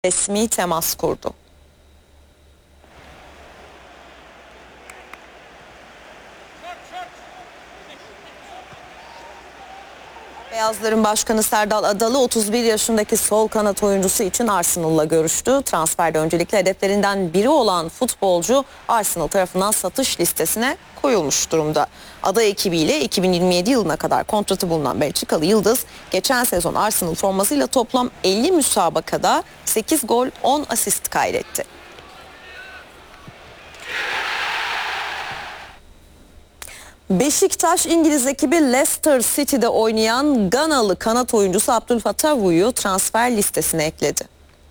resmi temas kurdu. Beyazların Başkanı Serdal Adalı 31 yaşındaki sol kanat oyuncusu için Arsenal'la görüştü. Transferde öncelikli hedeflerinden biri olan futbolcu Arsenal tarafından satış listesine koyulmuş durumda. Ada ekibiyle 2027 yılına kadar kontratı bulunan Belçikalı Yıldız geçen sezon Arsenal formasıyla toplam 50 müsabakada 8 gol 10 asist kaydetti. Beşiktaş İngiliz ekibi Leicester City'de oynayan Ganalı kanat oyuncusu Abdülfatavu'yu transfer listesine ekledi.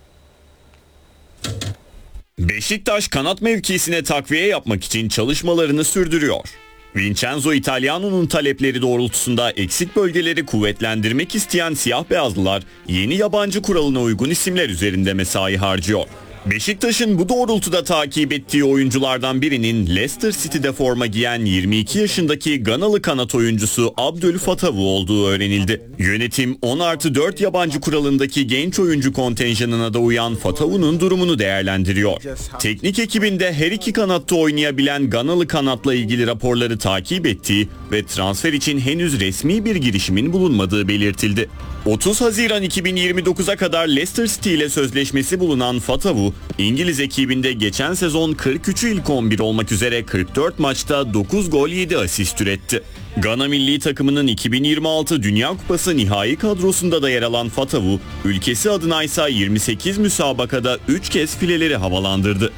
Beşiktaş kanat mevkisine takviye yapmak için çalışmalarını sürdürüyor. Vincenzo Italiano'nun talepleri doğrultusunda eksik bölgeleri kuvvetlendirmek isteyen siyah beyazlılar yeni yabancı kuralına uygun isimler üzerinde mesai harcıyor. Beşiktaş'ın bu doğrultuda takip ettiği oyunculardan birinin Leicester City'de forma giyen 22 yaşındaki Ganalı kanat oyuncusu Abdülfatavu olduğu öğrenildi. Yönetim 10+4 yabancı kuralındaki genç oyuncu kontenjanına da uyan Fatavu'nun durumunu değerlendiriyor. Teknik ekibinde her iki kanatta oynayabilen Ganalı kanatla ilgili raporları takip ettiği ve transfer için henüz resmi bir girişimin bulunmadığı belirtildi. 30 Haziran 2029'a kadar Leicester City ile sözleşmesi bulunan Fatavu, İngiliz ekibinde geçen sezon 43'ü ilk 11 olmak üzere 44 maçta 9 gol 7 asist üretti. Gana milli takımının 2026 Dünya Kupası nihai kadrosunda da yer alan Fatavu, ülkesi adına ise 28 müsabakada 3 kez fileleri havalandırdı.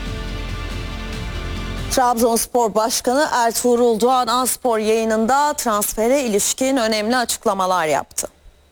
Trabzonspor Başkanı Ertuğrul Doğan A-Spor yayınında transfere ilişkin önemli açıklamalar yaptı.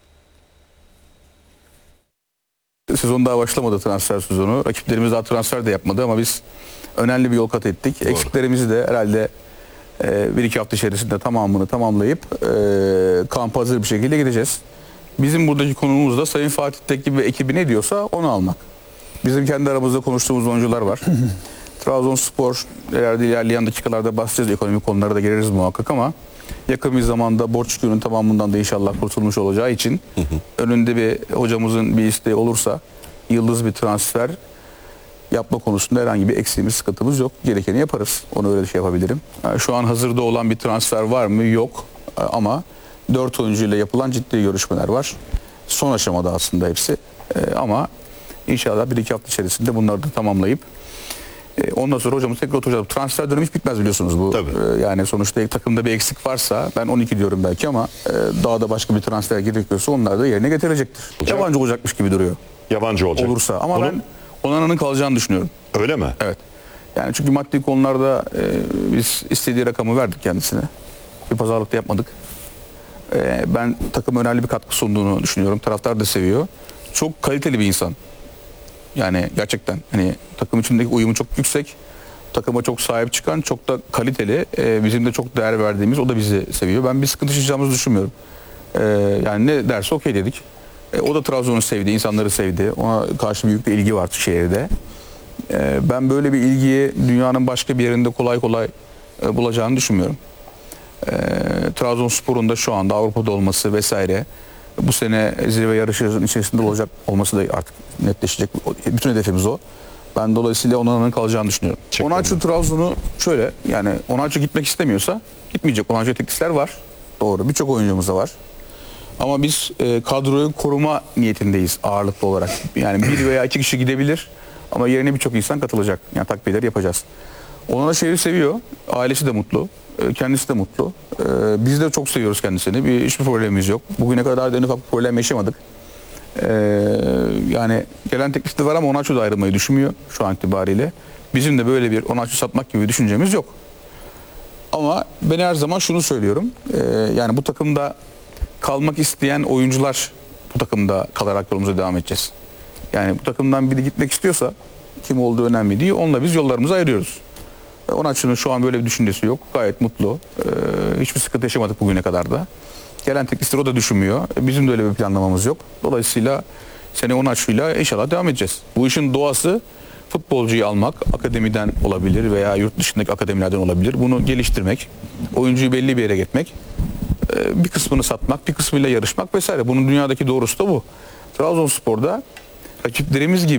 Sezon daha başlamadı, transfer sezonu. Rakiplerimiz daha transfer de yapmadı ama biz önemli bir yol kat ettik. Doğru. Eksiklerimizi de herhalde 1-2 hafta içerisinde tamamını tamamlayıp kampa hazır bir şekilde gideceğiz. Bizim buradaki konumuz da Sayın Fatih Tekke ve ekibi ne diyorsa onu almak. Bizim kendi aramızda konuştuğumuz oyuncular var. Trabzonspor ilerleyen dakikalarda bahsedeceğiz. Ekonomik konulara da gireriz muhakkak ama yakın bir zamanda borç yükünün tamamından da inşallah kurtulmuş olacağı için önünde bir hocamızın bir isteği olursa yıldız bir transfer yapma konusunda herhangi bir eksiğimiz, sıkıntımız yok. Gerekeni yaparız. Onu öyle yapabilirim. Yani şu an hazırda olan bir transfer var mı? Yok. Ama 4 oyuncuyla yapılan ciddi görüşmeler var. Son aşamada aslında hepsi. Ama inşallah 1-2 hafta içerisinde bunları da tamamlayıp ondan sonra hocamız tekrar oturacak. Transfer dönemi hiç bitmez biliyorsunuz bu. Yani sonuçta takımda bir eksik varsa ben 12 diyorum belki ama daha da başka bir transfer gerekiyorsa onlar da yerine getirecektir. Yabancı olacakmış gibi duruyor. Yabancı olacak. Olursa ama ben Onana'nın kalacağını düşünüyorum. Öyle mi? Evet. Yani çünkü maddi konularda biz istediği rakamı verdik kendisine. Bir pazarlık da yapmadık. Ben takıma önemli bir katkı sunduğunu düşünüyorum. Taraftar da seviyor. Çok kaliteli bir insan. Yani gerçekten hani takım içindeki uyumu çok yüksek. Takıma çok sahip çıkan, çok da kaliteli. Bizim de çok değer verdiğimiz, o da bizi seviyor. Ben bir sıkıntı yaşayacağımızı düşünmüyorum. Yani ne derse okey dedik. O da Trabzon'u sevdi, insanları sevdi. Ona karşı büyük bir ilgi var şehirde. Ben böyle bir ilgiyi dünyanın başka bir yerinde kolay kolay bulacağını düşünmüyorum. Trabzonspor'un da şu anda Avrupa'da olması vesaire, bu sene zirve yarışının içerisinde olacak olması da artık netleşecek. Bütün hedefimiz o. Ben dolayısıyla Onana'nın kalacağını düşünüyorum. Onaçu Trabzon'u şöyle, yani Onaçu gitmek istemiyorsa gitmeyecek. Onaçu teklifler var. Doğru. Birçok oyuncumuz da var. Ama biz kadroyu koruma niyetindeyiz ağırlıklı olarak. Yani 1 veya 2 kişi gidebilir ama yerine birçok insan katılacak. Yani takviyeler yapacağız. Onana şehri seviyor. Ailesi de mutlu. Kendisi de mutlu. Biz de çok seviyoruz kendisini. Hiçbir problemimiz yok. Bugüne kadar da en ufak bir problem yaşamadık. Yani gelen teklifte var ama Onaçu da ayrılmayı düşünmüyor şu an itibariyle. Bizim de böyle bir Onaçu satmak gibi bir düşüncemiz yok. Ama ben her zaman şunu söylüyorum. Yani bu takımda kalmak isteyen oyuncular, bu takımda kalarak yolumuza devam edeceğiz. Yani bu takımdan biri gitmek istiyorsa, kim olduğu önemli değil, onunla biz yollarımızı ayırıyoruz. Onaçu'nun şu an böyle bir düşüncesi yok. Gayet mutlu. Hiçbir sıkıntı yaşamadık bugüne kadar da. Gelen teklifleri o da düşünmüyor. Bizim de öyle bir planlamamız yok. Dolayısıyla sene Onaçu'yla inşallah devam edeceğiz. Bu işin doğası futbolcuyu almak, akademiden olabilir veya yurt dışındaki akademilerden olabilir. Bunu geliştirmek, oyuncuyu belli bir yere getirmek, bir kısmını satmak, bir kısmıyla yarışmak vesaire. Bunun dünyadaki doğrusu da bu. Trabzonspor'da rakiplerimiz gibi